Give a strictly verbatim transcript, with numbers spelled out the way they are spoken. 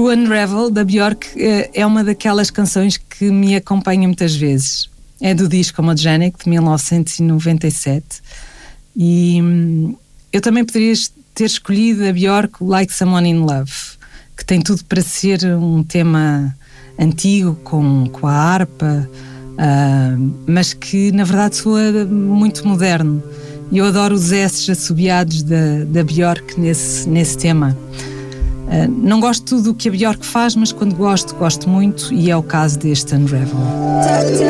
O Unravel, da Björk, é uma daquelas canções que me acompanha muitas vezes. É do disco Homogenic, de mil novecentos e noventa e sete. E eu também poderia ter escolhido a Björk, Like Someone in Love, que tem tudo para ser um tema antigo, com, com a harpa, uh, mas que na verdade soa muito moderno. E eu adoro os S's assobiados da, da Björk nesse, nesse tema. Uh, não gosto de tudo o que a Björk faz, mas quando gosto, gosto muito, e é o caso deste Unravel.